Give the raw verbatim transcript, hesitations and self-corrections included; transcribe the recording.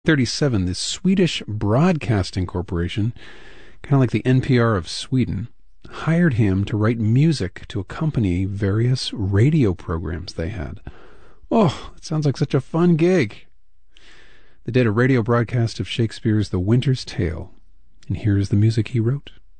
thirty-seven, the Swedish Broadcasting Corporation, kind of like the N P R of Sweden, hired him to write music to accompany various radio programs they had. Oh, it sounds like such a fun gig. They did a radio broadcast of Shakespeare's The Winter's Tale, and here's the music he wrote.